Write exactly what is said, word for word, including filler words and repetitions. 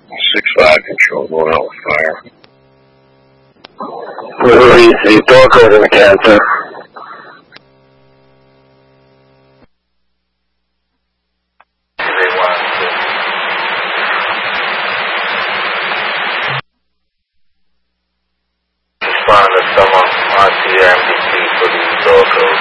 six five control going out with fire. Who reads the door code in the cancer? Respond to someone from R T R M D T for the door code.